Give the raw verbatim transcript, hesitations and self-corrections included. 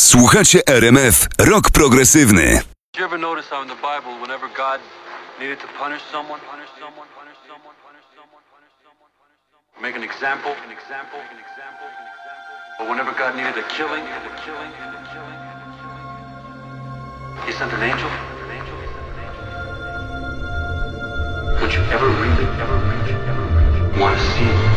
Słuchacie R M F Rock Progresywny. Did you ever notice how in the Bible, whenever God needed to punish someone, punish someone, punish someone, punish someone, punish someone, punish someone, make an example, an example, an example, an example, but whenever God needed a killing, a killing, a killing, a killing, He sent an angel, an angel, He sent an angel. Would you ever really, ever really, ever really want to see